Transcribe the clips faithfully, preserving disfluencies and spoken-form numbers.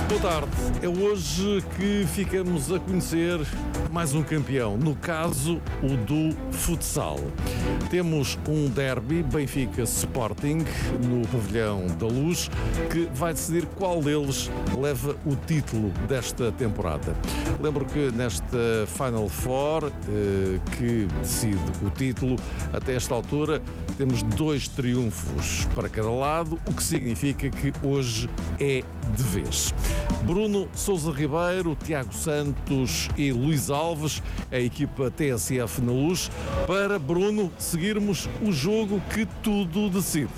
Boa tarde. É hoje que ficamos a conhecer mais um campeão, no caso o do futsal. Temos um derby Benfica Sporting no Pavilhão da Luz que vai decidir qual deles leva o título desta temporada. Lembro que nesta Final Four, eh, que decide o título, até esta altura temos dois triunfos para cada lado, o que significa que hoje é de vez. Bruno Sousa Ribeiro, Tiago Santos e Luís Alves, a equipa T S F na Luz, para, Bruno, seguirmos o jogo que tudo decide.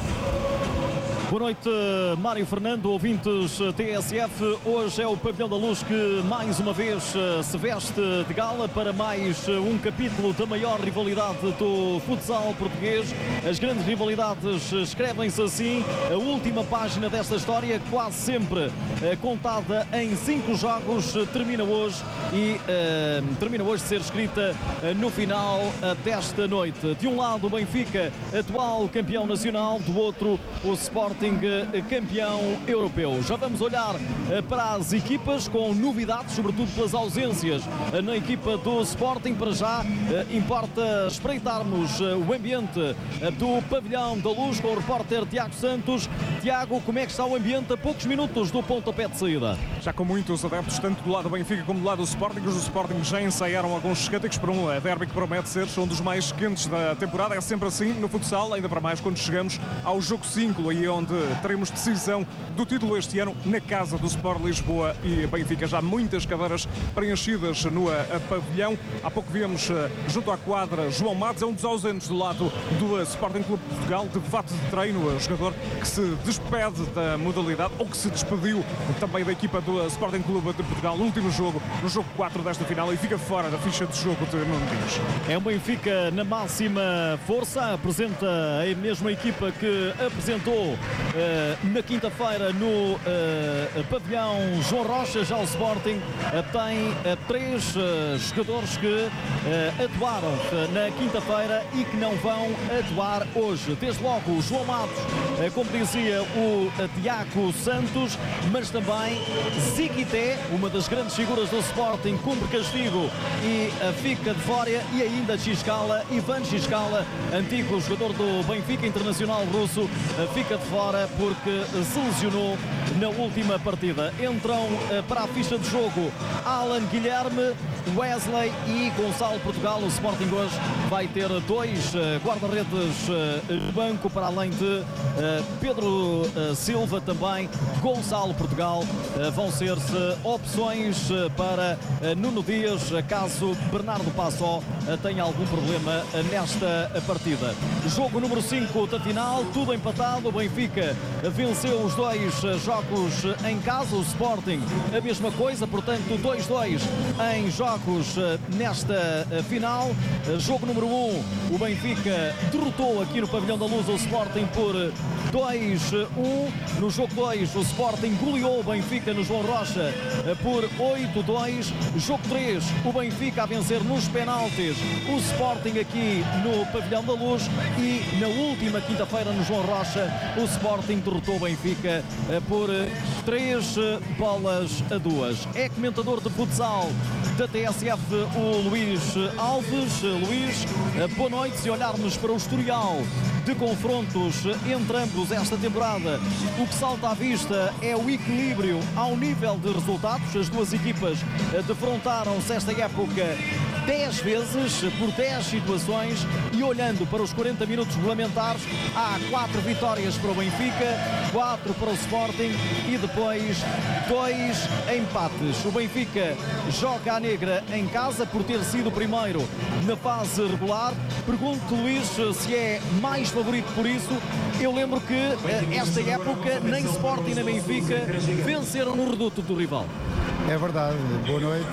Boa noite, Mário Fernando, ouvintes T S F. Hoje é o Pavilhão da Luz que mais uma vez se veste de gala para mais um capítulo da maior rivalidade do futsal português. As grandes rivalidades escrevem-se assim. A última página desta história, quase sempre contada em cinco jogos, termina hoje e uh, termina hoje de ser escrita no final desta noite. De um lado o Benfica, atual campeão nacional, do outro o Sporting, campeão europeu. Já vamos olhar para as equipas com novidades, sobretudo pelas ausências na equipa do Sporting. Para já importa espreitarmos o ambiente do Pavilhão da Luz com o repórter Tiago Santos. Tiago, como é que está o ambiente a poucos minutos do pontapé de saída? Já com muitos adeptos, tanto do lado do Benfica como do lado do Sporting. Os do Sporting já ensaiaram alguns cânticos para um derby que promete ser um dos mais quentes da temporada. É sempre assim no futsal, ainda para mais quando chegamos ao jogo cinco, aí onde teremos decisão do título este ano na casa do Sport Lisboa e Benfica. Já muitas cadeiras preenchidas no pavilhão. Há pouco vimos junto à quadra João Matos, é um dos ausentes do lado do Sporting Clube de Portugal, de fato de treino, jogador que se despede da modalidade, ou que se despediu também da equipa do Sporting Clube de Portugal no último jogo, no jogo quatro desta final, e fica fora da ficha de jogo de Nuno Dias. É um Benfica na máxima força, apresenta a mesma equipa que apresentou Uh, na quinta-feira no uh, pavilhão João Rocha. Já o Sporting uh, tem uh, três uh, jogadores que uh, atuaram uh, na quinta-feira e que não vão atuar hoje. Desde logo o João Matos, uh, como dizia o uh, Tiago Santos, mas também Ziquité, uma das grandes figuras do Sporting, cumpre castigo e uh, fica de fora, e ainda Chiscala, Ivan Chiscala, antigo jogador do Benfica, internacional russo, uh, fica de fora porque se lesionou na última partida. Entram uh, para a ficha de jogo Alan Guilherme, Wesley e Gonçalo Portugal. O Sporting hoje vai ter dois uh, guarda-redes uh, no banco, para além de uh, Pedro uh, Silva, também Gonçalo Portugal. Uh, vão ser-se opções uh, para uh, Nuno Dias, uh, caso Bernardo Passó uh, tenha algum problema uh, nesta uh, partida. Jogo número cinco da final, tudo empatado. O Benfica venceu os dois uh, jogos uh, em casa, o Sporting a mesma coisa, portanto dois dois em jogos uh, nesta uh, final. Uh, jogo número um, o Benfica derrotou aqui no Pavilhão da Luz o Sporting por dois um. No jogo dois, o Sporting goleou o Benfica no João Rocha uh, por oito dois. Jogo três, o Benfica a vencer nos penaltis o Sporting aqui no Pavilhão da Luz, e na última quinta-feira no João Rocha o Sporting derrotou o Benfica uh, por três bolas a duas. É comentador de futsal da T S F o Luís Alves. Luís, boa noite. Se olharmos para o historial de confrontos entre ambos esta temporada, o que salta à vista é o equilíbrio ao nível de resultados. As duas equipas defrontaram-se esta época dez vezes por dez situações, e olhando para os quarenta minutos regulamentares, há quatro vitórias para o Benfica, quatro para o Sporting e depois dois empates. O Benfica joga à negra em casa por ter sido o primeiro na fase regular. Pergunto, Luís, se é mais favorito por isso. Eu lembro que esta época nem Sporting nem Benfica venceram no reduto do rival. É verdade, boa noite,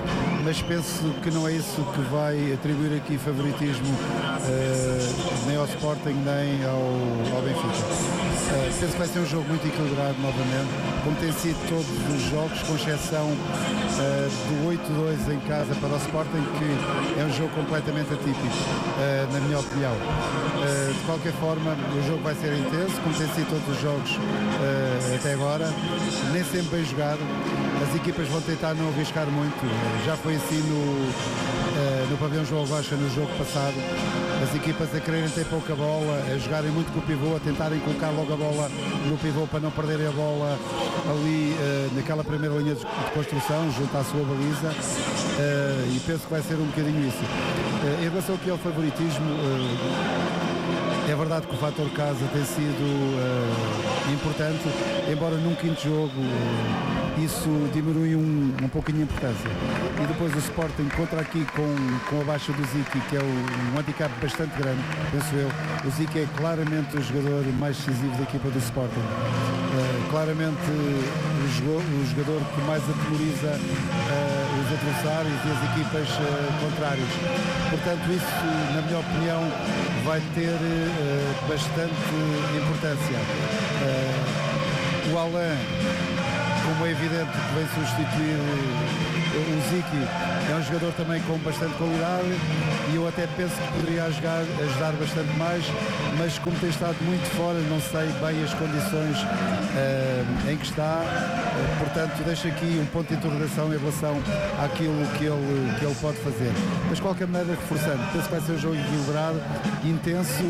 mas penso que não é isso que vai atribuir aqui favoritismo uh, nem ao Sporting nem ao, ao Benfica. Uh, penso que vai ser um jogo muito equilibrado novamente, como tem sido todos os jogos, com exceção uh, do oito a dois em casa para o Sporting, que é um jogo completamente atípico, uh, na minha opinião. Uh, de qualquer forma, o jogo vai ser intenso, como tem sido todos os jogos uh, até agora, nem sempre bem jogado. As equipas vão tentar não arriscar muito, uh, já foi assim no, uh, no pavilhão João Rocha no jogo passado. As equipas a quererem ter pouca bola, a jogarem muito com o pivô, a tentarem colocar logo a bola no pivô para não perderem a bola ali uh, naquela primeira linha de, de construção, junto à sua baliza, uh, e penso que vai ser um bocadinho isso. Uh, em relação ao que é o favoritismo, uh, é verdade que o fator casa tem sido uh, importante, embora num quinto jogo uh, isso diminui um, um pouquinho a importância. E depois o Sporting contra aqui com, com a baixa do Ziki, que é o, um handicap bastante grande, penso eu. O Ziki é claramente o jogador mais decisivo da equipa do Sporting. Uh, claramente o, jogo, o jogador que mais atemoriza uh, os adversários e as equipas uh, contrárias. Portanto, isso, na minha opinião, vai ter uh, bastante importância. Uh, o Alain, como é evidente que vem substituir o Ziki, é um jogador também com bastante qualidade e eu até penso que poderia ajudar, ajudar bastante mais, mas como tem estado muito fora, não sei bem as condições uh, em que está, uh, portanto deixo aqui um ponto de interrogação em relação àquilo que ele, que ele pode fazer. Mas de qualquer maneira, reforçando, penso que vai ser um jogo equilibrado, intenso,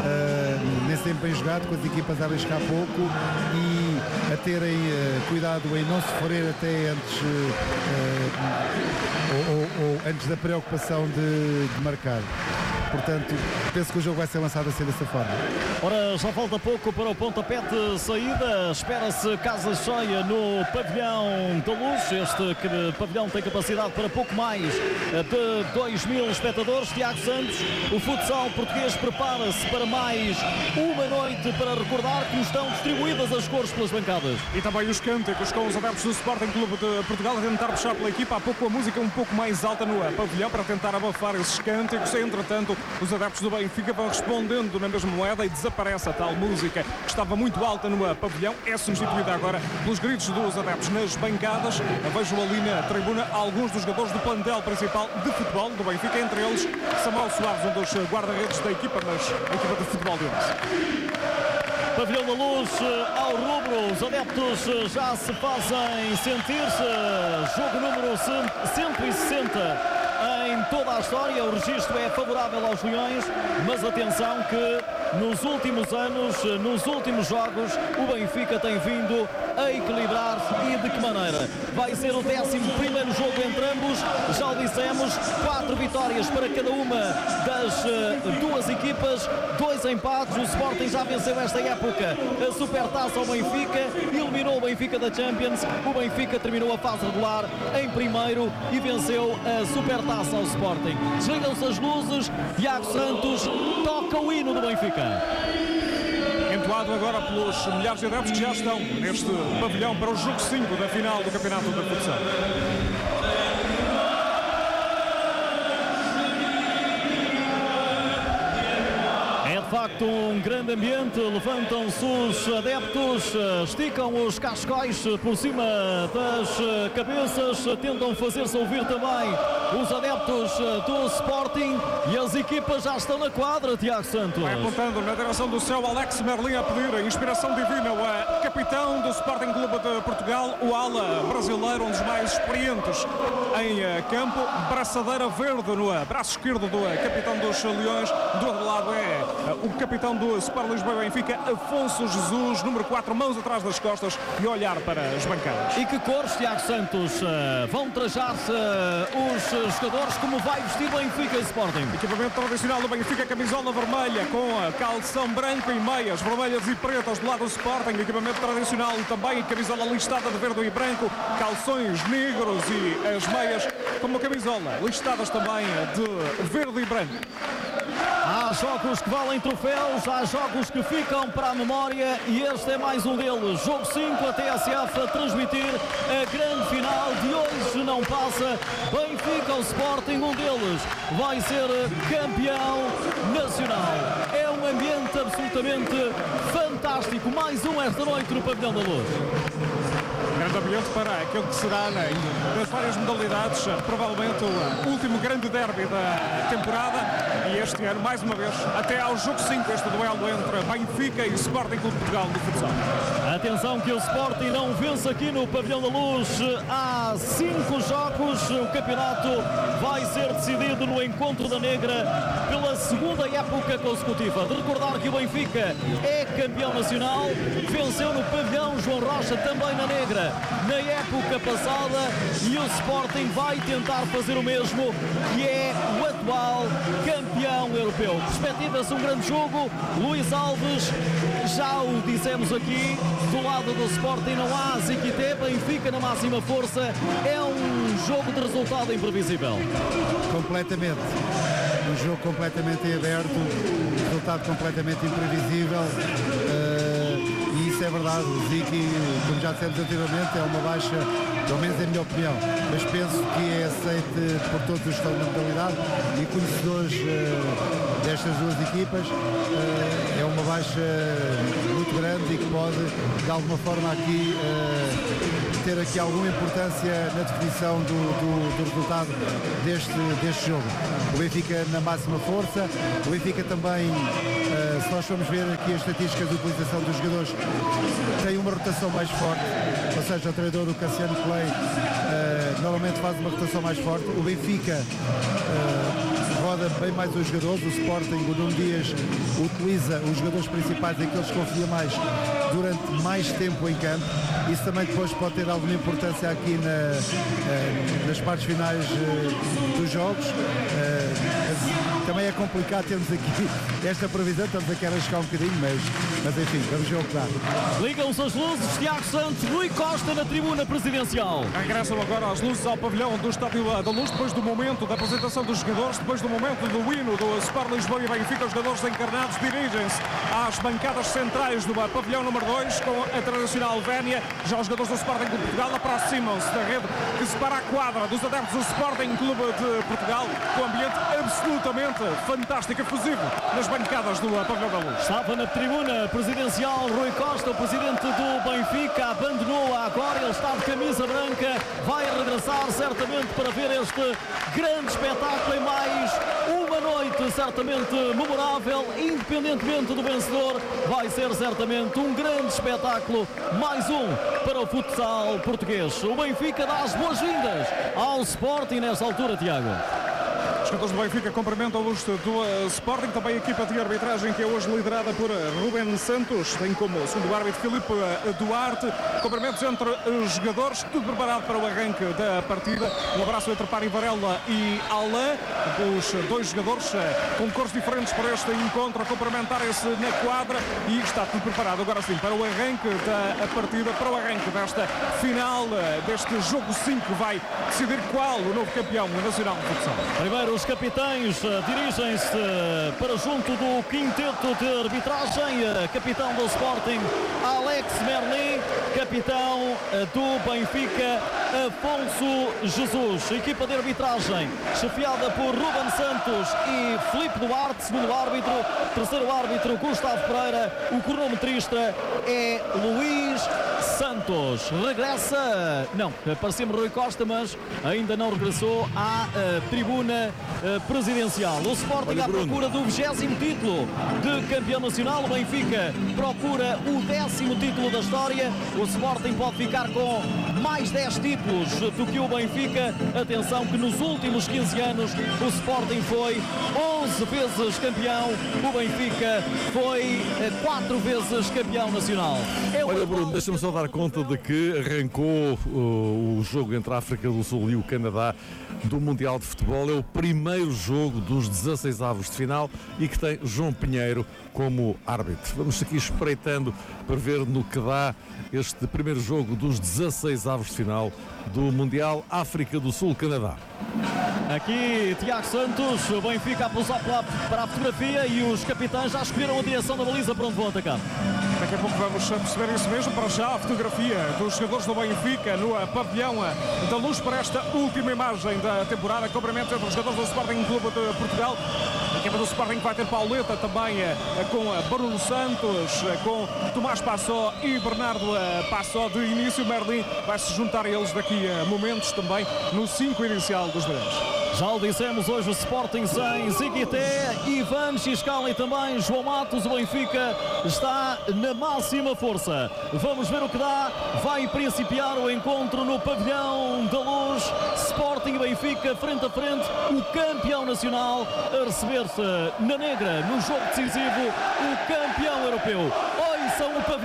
uh, nem sempre bem jogado, com as equipas a arriscar pouco e a terem uh, cuidado em não sofrer até antes uh, ou, ou, ou antes da preocupação de, de marcar. Portanto, penso que o jogo vai ser lançado assim dessa forma. Ora, já falta pouco para o pontapé de saída. Espera-se casa cheia no pavilhão da Luz. Este pavilhão tem capacidade para pouco mais de dois mil espectadores. Tiago Santos, o futsal português prepara-se para mais uma noite para recordar que estão distribuídas as cores pelas bancadas. E também os cânticos com os adeptos do Sporting Clube de Portugal a tentar puxar pela equipa. Há pouco a música um pouco mais alta no pavilhão para tentar abafar esses cânticos. Entretanto, os adeptos do Benfica vão respondendo na mesma moeda e desaparece a tal música que estava muito alta no pavilhão. É substituída agora pelos gritos dos adeptos nas bancadas. Vejo ali na tribuna alguns dos jogadores do plantel principal de futebol do Benfica, entre eles Samuel Soares, um dos guarda-redes da equipa, mas a equipa de futebol deles. Pavilhão da Luz ao rubro, os adeptos já se fazem sentir-se. Jogo número cento e sessenta em toda a história. O registro é favorável aos Leões, mas atenção que nos últimos anos, nos últimos jogos, o Benfica tem vindo a equilibrar-se. E de que maneira? Vai ser o décimo primeiro jogo entre ambos, já o dissemos, quatro vitórias para cada uma das uh, duas equipas, dois empates. O Sporting já venceu esta época a Supertaça ao Benfica, eliminou o Benfica da Champions. O Benfica terminou a fase regular em primeiro e venceu a Supertaça ao Sporting. Desligam-se as luzes, Tiago Santos toca o hino do Benfica. Entoado agora pelos milhares de adeptos que já estão neste pavilhão para o jogo cinco da final do Campeonato da Futsal. De facto, um grande ambiente, levantam-se os adeptos, esticam os cascóis por cima das cabeças, tentam fazer-se ouvir também os adeptos do Sporting e as equipas já estão na quadra, Tiago Santos. Vai apontando na direção do céu Alex Merlin a pedir a inspiração divina, o capitão do Sporting Clube de Portugal, o ala brasileiro, um dos mais experientes em campo, braçadeira verde no braço esquerdo do capitão dos Leões, do outro lado é o capitão do Sport Lisboa Benfica, Afonso Jesus, número quatro, mãos atrás das costas e olhar para as bancadas. E que cores, Tiago Santos, vão trajar-se os jogadores, como vai vestir o Benfica Sporting? Equipamento tradicional do Benfica, camisola vermelha com calção branco e meias vermelhas e pretas do lado do Sporting. Equipamento tradicional também, camisola listada de verde e branco, calções negros e as meias como camisola listadas também de verde e branco. Há jogos que valem troféus, há jogos que ficam para a memória e este é mais um deles. Jogo cinco, a T S F a transmitir a grande final de hoje. Não passa Benfica ou Sporting, um deles vai ser campeão nacional. É uma ambiente absolutamente fantástico. Mais um esta noite no Pavilhão da Luz. Grande ambiente para aquele que será, né, das várias modalidades, provavelmente o último grande derby da temporada. E este ano, mais uma vez, até ao jogo cinco, este duelo entre Benfica e Sporting Clube de Portugal no futsal. Atenção que o Sporting não vence aqui no Pavilhão da Luz há cinco jogos. O campeonato vai ser decidido no Encontro da Negra pela segunda época consecutiva. De recordar que o Benfica é campeão nacional, venceu no Pavilhão João Rocha também na Negra na época passada, e o Sporting vai tentar fazer o mesmo, que é o atual campeão europeu. Perspectiva-se um grande jogo. Luís Alves, já o dissemos aqui, do lado do Sporting não há Ziquité. Benfica na máxima força. É um jogo de resultado imprevisível. Completamente. Um jogo completamente aberto, um resultado completamente imprevisível. Uh, e isso é verdade. O Ziki, como já dissemos anteriormente, é uma baixa, pelo menos é a minha opinião, mas penso que é aceite por todos os que estão na modalidade e conhecedores uh, destas duas equipas. Uh, é uma baixa muito grande e que pode, de alguma forma, aqui uh, ter aqui alguma importância na definição do, do, do resultado deste, deste jogo. O Benfica na máxima força, o Benfica também, uh, se nós formos ver aqui as estatísticas de utilização dos jogadores, tem uma rotação mais forte, ou seja, o treinador, o Cassiano Clay, uh, normalmente faz uma rotação mais forte. O Benfica uh, roda bem mais os jogadores, o Sporting, o Nuno Dias, utiliza os jogadores principais, aqueles que confia mais, durante mais tempo em campo. Isso também depois pode ter alguma importância aqui na, uh, nas partes finais uh, dos jogos. Uh, também é complicado termos aqui esta previsão, estamos aqui a arriscar um bocadinho, mas, mas enfim, vamos ver o que dá. Ligam-se as luzes, Tiago Santos, Rui Costa na tribuna presidencial. Regressam agora as luzes ao pavilhão do Estádio da Luz, depois do momento da apresentação dos jogadores, depois do momento do hino do Sport Lisboa e Benfica. Os jogadores encarnados dirigem-se às bancadas centrais do pavilhão número dois, com a tradicional vénia. Já os jogadores do Sporting Clube de Portugal aproximam-se da rede que separa a quadra dos adeptos do Sporting Clube de Portugal, com ambiente absolutamente fantástico, efusivo nas bancadas do pavilhão da Luz. Estava na tribuna presidencial Rui Costa, o presidente do Benfica, abandonou-a agora, ele está de camisa branca, vai regressar certamente para ver este grande espetáculo em mais uma noite certamente memorável, independentemente do vencedor. Vai ser certamente um grande espetáculo, mais um para o futsal português. O Benfica dá as boas-vindas ao Sporting nesta altura, Tiago. Os jogadores do Benfica cumprimentam o luxo do uh, Sporting, também a equipa de arbitragem que é hoje liderada por uh, Ruben Santos, tem como segundo árbitro Filipe uh, Duarte. Cumprimentos entre os jogadores, tudo preparado para o arranque da partida. Um abraço entre Pari Varela e Alain, os dois jogadores uh, com cores diferentes para este encontro, a cumprimentarem-se na quadra, e está tudo preparado agora sim para o arranque da partida, para o arranque desta final, uh, deste jogo cinco, que vai decidir qual o novo campeão nacional de futsal. Primeiro os capitães uh, dirigem-se uh, para junto do quinteto de arbitragem. Uh, capitão do Sporting, Alex Merlin. Capitão uh, do Benfica, Afonso Jesus. A equipa de arbitragem chefiada por Ruben Santos e Filipe Duarte, segundo árbitro. Terceiro árbitro, Gustavo Pereira. O cronometrista é Luís Santos. Regressa, não, parecia-me Rui Costa, mas ainda não regressou à uh, tribuna uh, presidencial. O Sporting Olha, à Bruno. procura do vigésimo título de campeão nacional. O Benfica procura o décimo título da história. O Sporting pode ficar com mais dez títulos do que o Benfica. Atenção que nos últimos quinze anos o Sporting foi onze vezes campeão. O Benfica foi uh, quatro vezes campeão nacional. É Olha, Bruno, deixa-me só dar conta de que arrancou uh, o jogo entre a África do Sul e o Canadá do Mundial de Futebol. É o primeiro jogo dos dezasseis avos de final e que tem João Pinheiro como árbitro. Vamos aqui espreitando para ver no que dá este primeiro jogo dos dezasseis avos de final do Mundial África do Sul-Canadá. Aqui Tiago Santos, o Benfica a pousar para a fotografia e os capitães já escolheram a direção da baliza para onde vão atacar. Daqui a pouco vamos perceber isso mesmo. Para já, a fotografia dos jogadores do Benfica no pavilhão da Luz para esta última imagem da temporada. Cobrimento entre os jogadores do Sporting Clube de Portugal. A equipa do Sporting vai ter Pauleta também com Bruno Santos, com Tomás Passó e Bernardo Passó de início. Merlin vai se juntar a eles daqui a momentos também no cinco inicial dos Dragões. Já o dissemos, hoje o Sporting sem Ziquité, Ivan Xiscala e também João Matos. O Benfica está na máxima força. Vamos ver o que dá. Vai principiar o encontro no pavilhão da Luz. Sporting e Benfica frente a frente. O campeão nacional a receber-se na negra no jogo decisivo. O campeão europeu. Ouçam o pavilhão.